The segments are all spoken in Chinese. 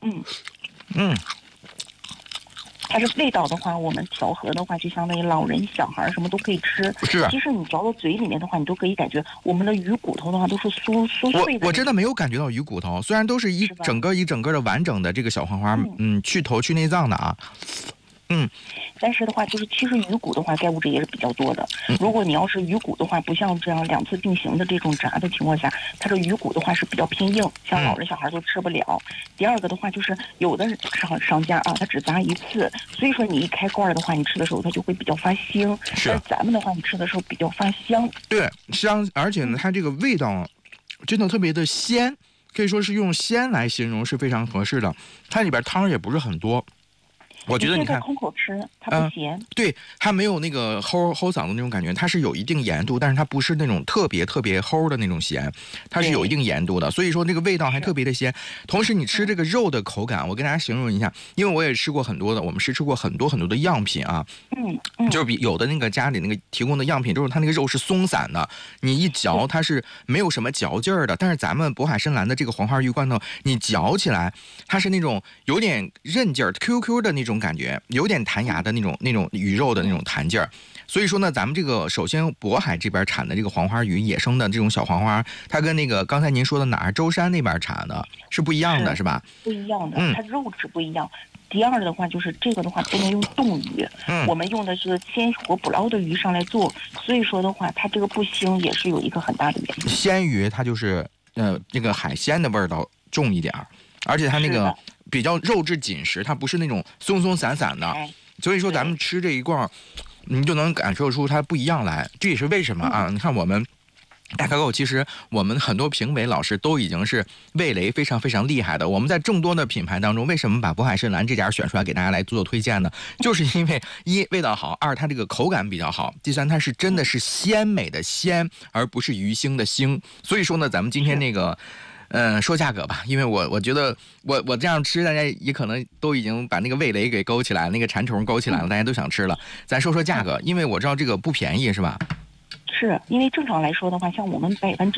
嗯嗯， 它这味道的话，我们调和的话，就相当于老人、小孩什么都可以吃。 是。 其实你嚼到嘴里面的话，你都可以感觉我们的鱼骨头的话都是酥脆的。 我真的没有感觉到鱼骨头，虽然都是一整个的完整的这个小黄花，去头去内脏的啊。 但是的话，就是其实鱼骨的话，钙物质也是比较多的。如果你要是鱼骨的话，不像这样2次并行的这种炸的情况下，它这鱼骨的话是比较偏硬，像老人小孩都吃不了。第二个的话，就是有的商家啊，他只炸1次，所以说你一开罐的话，你吃的时候它就会比较发腥。 是。 但咱们的话，你吃的时候比较发香。 对，香，而且呢，它这个味道真的特别的鲜，可以说是用鲜来形容是非常合适的。它里边汤也不是很多。我觉得你看， 空口吃它不咸， 对，它没有那个齁嗓子那种感觉，它是有一定盐度，但是它不是那种特别齁的那种咸，它是有一定盐度的，所以说这个味道还特别的鲜。同时你吃这个肉的口感，我跟大家形容一下，因为我也吃过很多的，我们是吃过很多的样品啊，就是比有的那个家里那个提供的样品，就是它那个肉是松散的，你一嚼它是没有什么嚼劲儿的，但是咱们渤海参岚的这个黄花鱼罐头，你嚼起来它是那种有点韧劲儿 QQ 的那种感觉，有点弹牙的那种鱼肉的那种弹劲儿。所以说呢，咱们这个首先渤海这边产的这个黄花鱼，野生的这种小黄花，它跟那个刚才您说的哪儿舟山那边产的是不一样的，是吧？ 不一样的，它肉质不一样。第二的话，就是这个的话不能用冻鱼，我们用的是鲜活捕捞的鱼上来做，所以说的话，它这个不腥也是有一个很大的原因。 鲜鱼它就是那个海鲜的味道重一点，而且它那个比较肉质紧实，它不是那种松松散散的，所以说咱们吃这一罐，你就能感受出它不一样来。这也是为什么啊？你看我们大可口，其实我们很多评委老师都已经是味蕾非常非常厉害的。我们在众多的品牌当中，为什么把渤海参岚这家选出来给大家来做推荐呢？就是因为一味道好，二它这个口感比较好，第三它是真的是鲜美的鲜，而不是鱼腥的腥。所以说呢，咱们今天那个。说价格吧，因为我觉得我这样吃，大家也可能都已经把那个味蕾给勾起来，那个馋虫勾起来了，大家都想吃了。咱说说价格，因为我知道这个不便宜，是吧？ 是因为正常来说的话，像我们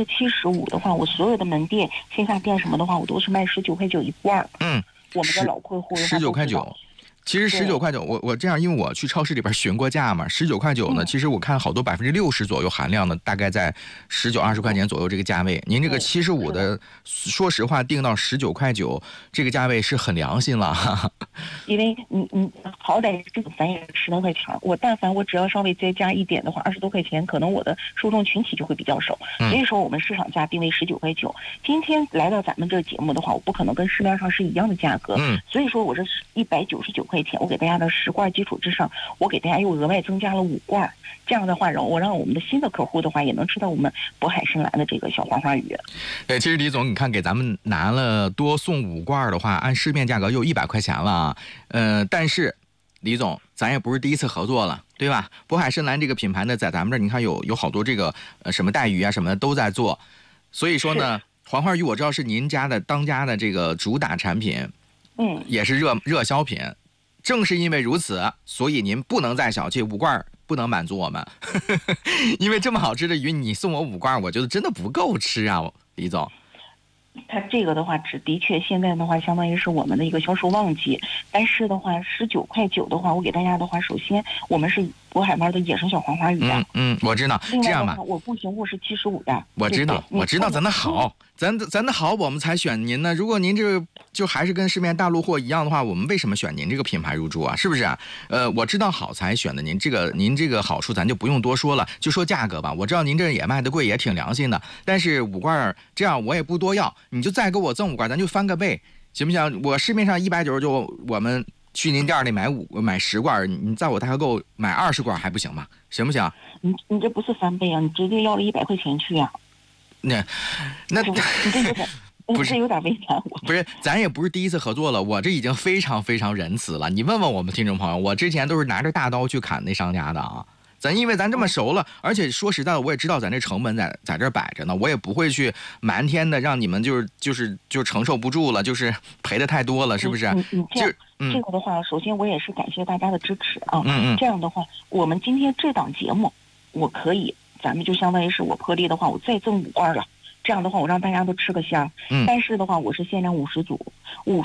75%的话，我所有的门店、线下店什么的话，我都是卖19.9块一罐。我们的老客户 19.9块。其实19.9块，我这样，因为我去超市里边询过价嘛，19.9块呢，其实我看好多60%左右含量的，大概在19、20块钱左右这个价位。您这个75的，说实话定到19.9块，这个价位是很良心了。 因为你好歹这个咱也10多块钱，但凡我只要稍微再加一点的话，20多块钱，可能我的受众群体就会比较少。所以说我们市场价定为19.9块。今天来到咱们这个节目的话，我不可能跟市面上是一样的价格。所以说我这199块钱，我给大家的10罐基础之上，我给大家又额外增加了5罐。这样的话，我让我们的新的客户的话，也能吃到我们渤海参岚的这个小黄花鱼。 对，其实李总，你看给咱们拿了多送5罐的话，按市面价格又100块钱了。但是李总，咱也不是第一次合作了，对吧？渤海参岚这个品牌呢，在咱们这儿，你看有好多这个什么带鱼啊什么的都在做，所以说呢，黄花鱼我知道是您家的当家的这个主打产品，也是热销品。正是因为如此，所以您不能再小气，5罐不能满足我们，因为这么好吃的鱼，你送我5罐，我觉得真的不够吃啊，李总。 它这个的话，的确现在的话，相当于是我们的一个销售旺季。但是的话，19.9块的话，我给大家的话，首先我们是渤海湾的野生小黄花鱼的。 我知道。这样吧， 我不行，我是75的。 我知道，咱的好，咱的好，我们才选您呢。如果您这个就还是跟市面大陆货一样的话，我们为什么选您这个品牌入驻啊？是不是啊？我知道好才选的您这个好处，咱就不用多说了，就说价格吧。我知道您这也卖的贵，也挺良心的，但是5罐这样我也不多要。你就再给我赠5罐，咱就翻个倍，行不行？我市面上199，我们去您店里买10罐，你在我大客购买20罐还不行吗？行不行？ 你这不是翻倍啊，你直接要了100块钱去啊？ 那不是有点为难我？ 不是，咱也不是第一次合作了，我这已经非常非常仁慈了。你问问我们听众朋友，我之前都是拿着大刀去砍那商家的啊。因为咱这么熟了，而且说实在的，我也知道咱这成本在这摆着呢，我也不会去瞒天的让你们就承受不住了，就是赔的太多了，是不是？ 这个的话，首先我也是感谢大家的支持啊。这样的话，我们今天这档节目，咱们就相当于是我破例的话，我再赠5罐了。这样的话，我让大家都吃个香。但是的话，我是限量50组，50